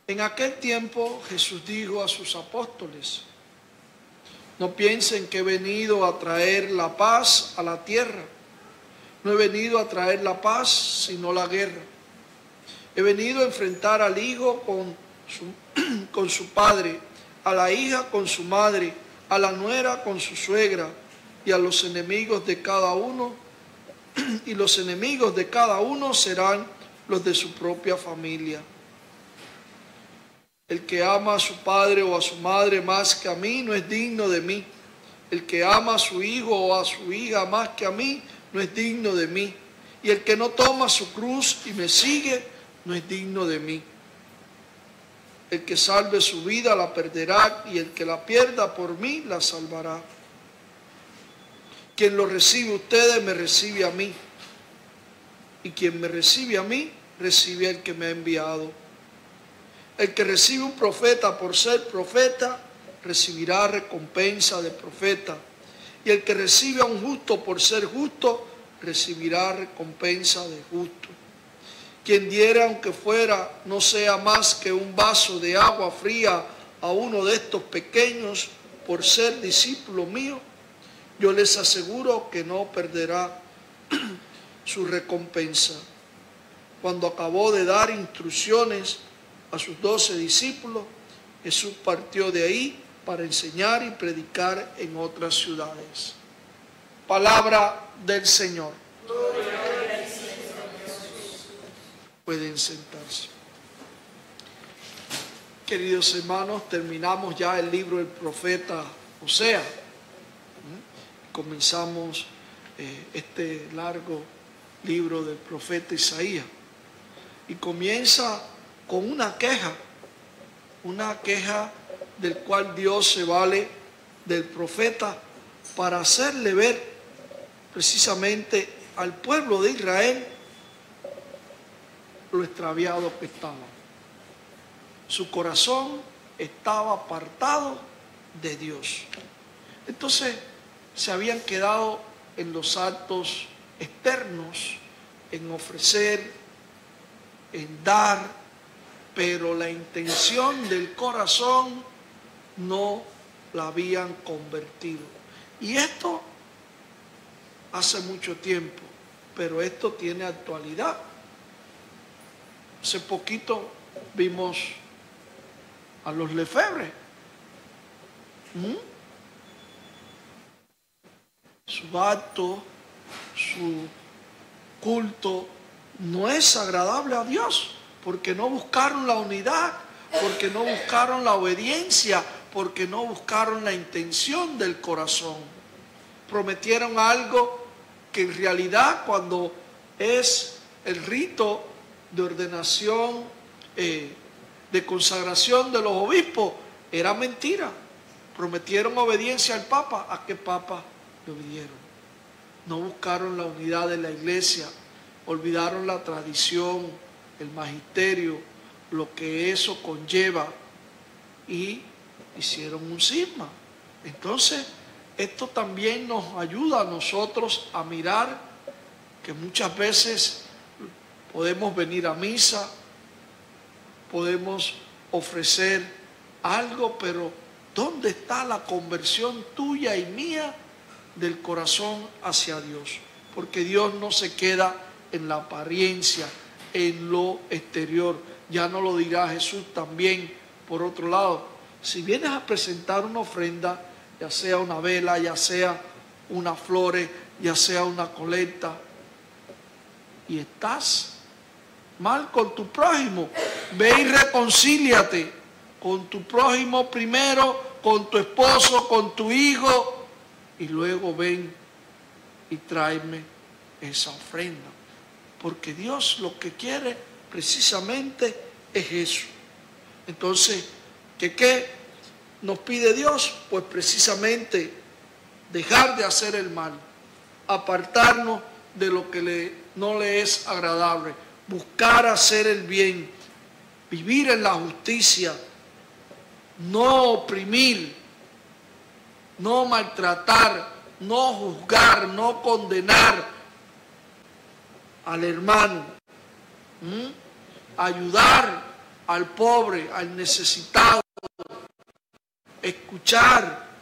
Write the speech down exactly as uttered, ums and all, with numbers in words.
En aquel tiempo Jesús dijo a sus apóstoles: no piensen que he venido a traer la paz a la tierra. No he venido a traer la paz, sino la guerra. He venido a enfrentar al hijo con su, con su padre, a la hija con su madre, a la nuera con su suegra, y a los enemigos de cada uno, y los enemigos de cada uno serán los de su propia familia. El que ama a su padre o a su madre más que a mí no es digno de mí. El que ama a su hijo o a su hija más que a mí no es digno de mí. Y el que no toma su cruz y me sigue no es digno de mí. El que salve su vida la perderá, y el que la pierda por mí la salvará. Quien lo recibe a ustedes me recibe a mí. Y quien me recibe a mí recibe al que me ha enviado. El que recibe un profeta por ser profeta, recibirá recompensa de profeta. Y el que recibe a un justo por ser justo, recibirá recompensa de justo. Quien diera, aunque fuera, no sea más que un vaso de agua fría a uno de estos pequeños por ser discípulo mío, yo les aseguro que no perderá su recompensa. Cuando acabó de dar instrucciones a sus doce discípulos, Jesús partió de ahí para enseñar y predicar en otras ciudades. Palabra del Señor. Pueden sentarse. Queridos hermanos, terminamos ya el libro del profeta Osea. Comenzamos eh, este largo libro del profeta Isaías. Y comienza con una queja, una queja del cual Dios se vale del profeta para hacerle ver precisamente al pueblo de Israel lo extraviado que estaba. Su corazón estaba apartado de Dios. Entonces se habían quedado en los actos externos, en ofrecer, en dar, pero la intención del corazón no la habían convertido. Y esto hace mucho tiempo, pero esto tiene actualidad. Hace poquito vimos a los Lefebvre. ¿Mm? Su acto, su culto no es agradable a Dios, porque no buscaron la unidad, porque no buscaron la obediencia, porque no buscaron la intención del corazón. Prometieron algo que en realidad, cuando es el rito de ordenación, eh, de consagración de los obispos, era mentira. Prometieron obediencia al Papa. ¿A qué Papa le obedieron? No buscaron la unidad de la iglesia, olvidaron la tradición, el magisterio, lo que eso conlleva, y hicieron un cisma. Entonces, esto también nos ayuda a nosotros a mirar que muchas veces podemos venir a misa, podemos ofrecer algo, pero ¿dónde está la conversión tuya y mía del corazón hacia Dios? Porque Dios no se queda en la apariencia, en lo exterior. Ya no lo dirá Jesús también. Por otro lado, si vienes a presentar una ofrenda, ya sea una vela, ya sea unas flores, ya sea una colecta, y estás mal con tu prójimo, ve y reconcíliate con tu prójimo primero, con tu esposo, con tu hijo, y luego ven y tráeme esa ofrenda. Porque Dios lo que quiere precisamente es eso. Entonces, ¿qué, qué nos pide Dios? Pues precisamente dejar de hacer el mal, apartarnos de lo que le, no le es agradable, buscar hacer el bien, vivir en la justicia, no oprimir, no maltratar, no juzgar, no condenar al hermano, ¿Mm? ayudar al pobre, al necesitado, escuchar